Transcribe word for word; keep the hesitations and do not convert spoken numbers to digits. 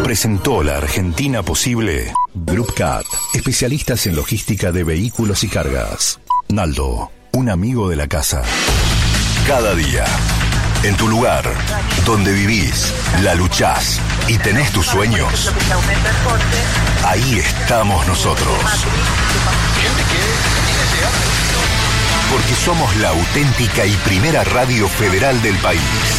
presentó La Argentina Posible. Group Cat, especialistas en logística de vehículos y cargas. Naldo, un amigo de la casa. Cada día, en tu lugar, donde vivís, la luchás y tenés tus sueños, ahí estamos nosotros. Porque somos la auténtica y primera radio federal del país.